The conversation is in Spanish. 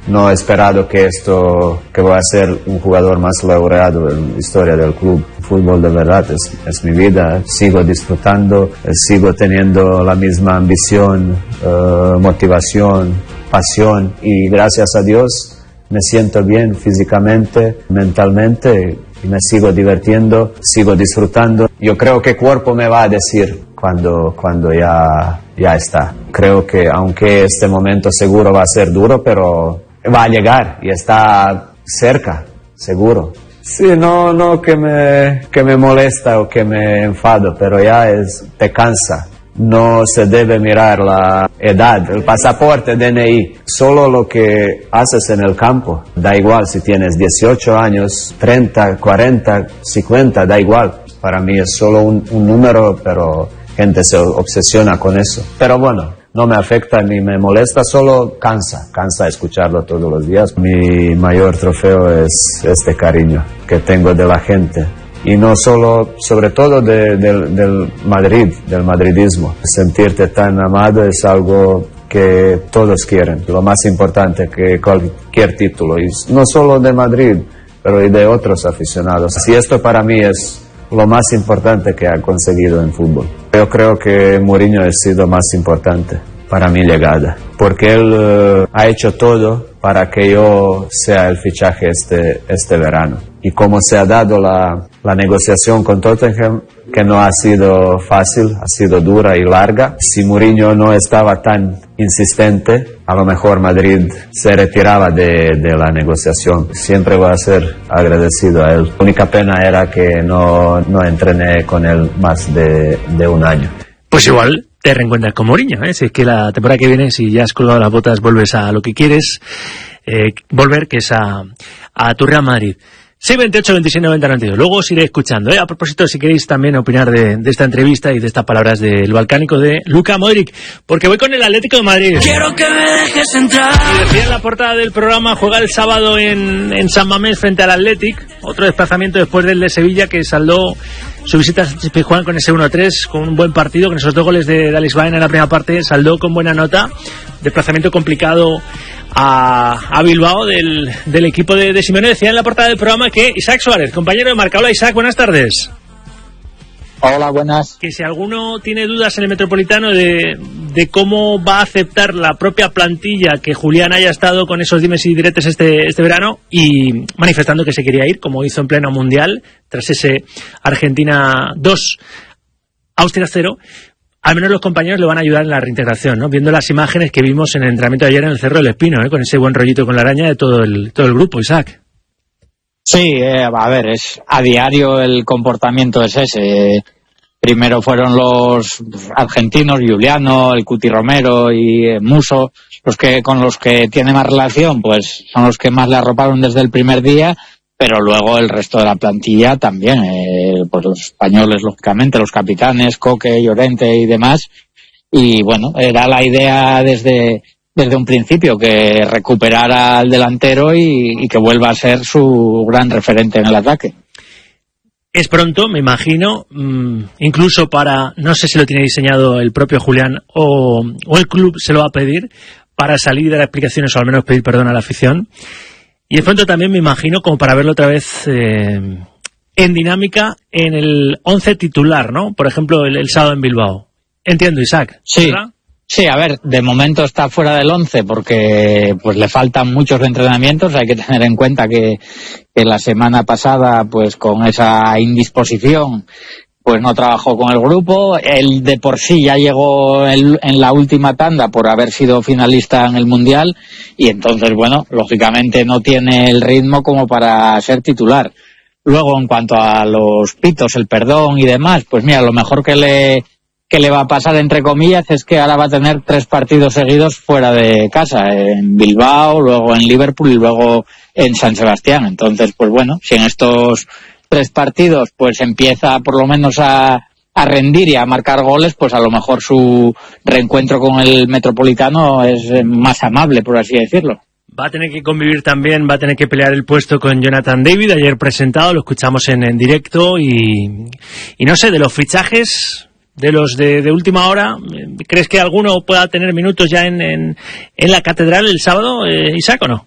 No he esperado que voy a ser un jugador más laureado en la historia del club. El fútbol de verdad es mi vida, sigo disfrutando, sigo teniendo la misma ambición, motivación, pasión, y gracias a Dios me siento bien físicamente, mentalmente, y me sigo divirtiendo, sigo disfrutando. Yo creo que el cuerpo me va a decir cuando ya está. Creo que aunque este momento seguro va a ser duro, pero va a llegar y está cerca, seguro. Sí, no que me molesta o que me enfado, pero ya te cansa. No se debe mirar la edad, el pasaporte, DNI, solo lo que haces en el campo. Da igual si tienes 18 años, 30, 40, 50, da igual. Para mí es solo un número, pero gente se obsesiona con eso. Pero bueno, no me afecta ni me molesta, solo cansa escucharlo todos los días. Mi mayor trofeo es este cariño que tengo de la gente. Y no solo, sobre todo del Madrid, del madridismo. Sentirte tan amado es algo que todos quieren, lo más importante que cualquier título. Y no solo de Madrid, pero y de otros aficionados. Y esto para mí es lo más importante que ha conseguido en fútbol. Yo creo que Mourinho ha sido más importante para mi llegada, porque él ha hecho todo para que yo sea el fichaje este verano. Y como se ha dado la negociación con Tottenham, que no ha sido fácil, ha sido dura y larga. Si Mourinho no estaba tan insistente, a lo mejor Madrid se retiraba de la negociación. Siempre voy a ser agradecido a él. La única pena era que no entrené con él más de un año. Pues igual te reencuentras con Mourinho, ¿eh? Si es que la temporada que viene, si ya has colgado las botas, vuelves a lo que quieres volver, que es a tu Real Madrid. 628 26 90 92. Luego os iré escuchando. A propósito, si queréis también opinar de esta entrevista y de estas palabras del balcánico de Luka Modric, porque voy con el Atlético de Madrid. Quiero que me dejes entrar. Y decía en la portada del programa, juega el sábado en San Mamés frente al Athletic. Otro desplazamiento después del de Sevilla, que saldó su visita a Pizjuán con ese 1-3, con un buen partido, con esos 2 goles de Alex Baena en la primera parte, saldó con buena nota. Desplazamiento complicado a Bilbao del equipo de Simeone. Decía en la portada del programa que Isaac Suárez, compañero de Marca. Hola Isaac, buenas tardes. Hola, buenas. Que si alguno tiene dudas en el Metropolitano de cómo va a aceptar la propia plantilla que Julián haya estado con esos dimes y diretes este verano, y manifestando que se quería ir, como hizo en pleno Mundial, tras ese Argentina 2, Austria 0, al menos los compañeros le van a ayudar en la reintegración, ¿no? Viendo las imágenes que vimos en el entrenamiento de ayer en el Cerro del Espino, con ese buen rollito con la araña de todo el grupo, Isaac. Sí, a ver, a diario el comportamiento es ese. Primero fueron los argentinos, Giuliano, el Cuti Romero y Musso, con los que tiene más relación, pues son los que más le arroparon desde el primer día, pero luego el resto de la plantilla también, pues los españoles, lógicamente, los capitanes, Coque, Llorente y demás. Y bueno, era la idea desde un principio, que recuperara al delantero y que vuelva a ser su gran referente en el ataque. Es pronto, me imagino, incluso para, no sé si lo tiene diseñado el propio Julián o el club se lo va a pedir, para salir y dar explicaciones o al menos pedir perdón a la afición. Y es pronto también, me imagino, como para verlo otra vez en dinámica en el 11 titular, ¿no? Por ejemplo, el sábado en Bilbao. Entiendo, Isaac. Sí. ¿Verdad? Sí, a ver, de momento está fuera del 11 porque pues le faltan muchos entrenamientos. Hay que tener en cuenta que la semana pasada, pues con esa indisposición, pues no trabajó con el grupo. Él de por sí ya llegó en la última tanda por haber sido finalista en el Mundial y entonces, bueno, lógicamente no tiene el ritmo como para ser titular. Luego, en cuanto a los pitos, el perdón y demás, pues mira, lo mejor que le va a pasar, entre comillas, es que ahora va a tener 3 partidos seguidos fuera de casa, en Bilbao, luego en Liverpool y luego en San Sebastián. Entonces, pues bueno, si en estos 3 partidos pues empieza por lo menos a rendir y a marcar goles, pues a lo mejor su reencuentro con el Metropolitano es más amable, por así decirlo. Va a tener que convivir también, va a tener que pelear el puesto con Jonathan David, ayer presentado, lo escuchamos en directo y no sé, de los fichajes, de los de última hora, ¿crees que alguno pueda tener minutos ya en la Catedral el sábado, Isaac, o no?